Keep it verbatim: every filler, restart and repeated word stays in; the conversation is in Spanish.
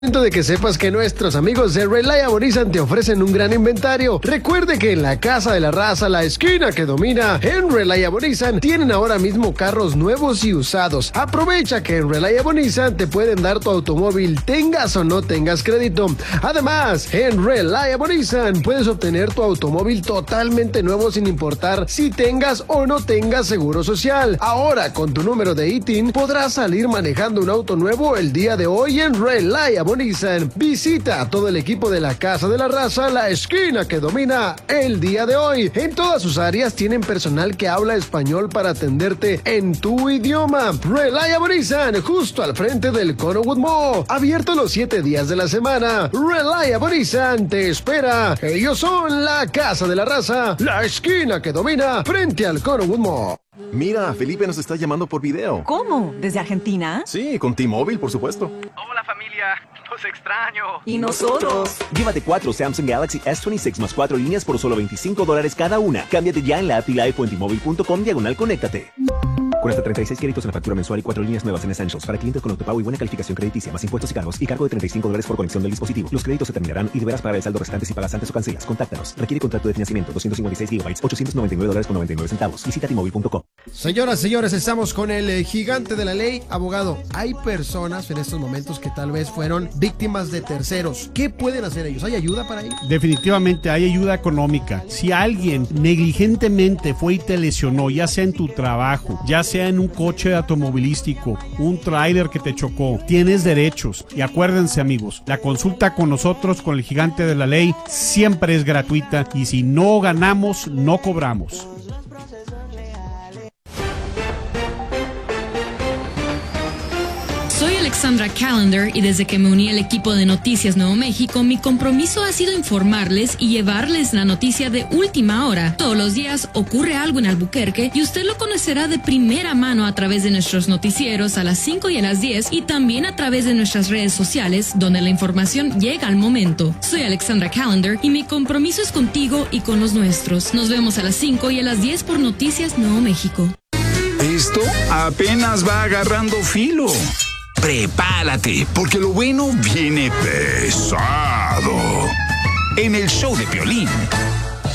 De que sepas que nuestros amigos de Reliable Nissan te ofrecen un gran inventario. Recuerde que en la Casa de la Raza, la esquina que domina, en Reliable Nissan tienen ahora mismo carros nuevos y usados. Aprovecha que en Reliable Nissan te pueden dar tu automóvil, tengas o no tengas crédito. Además, en Reliable Nissan puedes obtener tu automóvil totalmente nuevo sin importar si tengas o no tengas seguro social. Ahora, con tu número de I T I N, podrás salir manejando un auto nuevo el día de hoy en Reliable Nissan. Visita a todo el equipo de la Casa de la Raza, la esquina que domina el día de hoy. En todas sus áreas tienen personal que habla español para atenderte en tu idioma. Reliable Nissan, justo al frente del Connowood Mall. Abierto los siete días de la semana. Reliable Nissan te espera. Ellos son la Casa de la Raza, la esquina que domina frente al Connowood Mall. Mira, Felipe nos está llamando por video. ¿Cómo? ¿Desde Argentina? Sí, con T-Mobile, por supuesto. Hola familia, los extraño. ¿Y nosotros? Llévate cuatro Samsung Galaxy S veintiséis más cuatro líneas por solo veinticinco dólares cada una. Cámbiate ya en la app T-Life o en T-Mobile punto com diagonal conéctate. Con hasta treinta y seis créditos en la factura mensual y cuatro líneas nuevas en Essentials para clientes con autopago y buena calificación crediticia, más impuestos y cargos y cargo de treinta y cinco dólares por conexión del dispositivo. Los créditos se terminarán y deberás pagar el saldo restante si pagas antes o cancelas. Contáctanos. Requiere contrato de financiamiento doscientos cincuenta y seis gigabytes, ochocientos noventa y nueve dólares con noventa y nueve centavos. Visita T Mobile punto com. Señoras, señores, estamos con el eh, gigante de la ley, abogado. Hay personas en estos momentos que tal vez fueron víctimas de terceros. ¿Qué pueden hacer ellos? ¿Hay ayuda para ellos? Definitivamente hay ayuda económica. Si alguien negligentemente fue y te lesionó, ya sea en tu trabajo, ya sea en un coche automovilístico, un tráiler que te chocó, tienes derechos. Y acuérdense, amigos, la consulta con nosotros, con el gigante de la ley, siempre es gratuita y si no ganamos, no cobramos. Soy Alexandra Callender y desde que me uní al equipo de Noticias Nuevo México, mi compromiso ha sido informarles y llevarles la noticia de última hora. Todos los días ocurre algo en Albuquerque y usted lo conocerá de primera mano a través de nuestros noticieros a las cinco y a las diez y también a través de nuestras redes sociales donde la información llega al momento. Soy Alexandra Callender y mi compromiso es contigo y con los nuestros. Nos vemos a las cinco y a las diez por Noticias Nuevo México. Esto apenas va agarrando filo. Prepárate, porque lo bueno viene pesado. En el show de Piolín.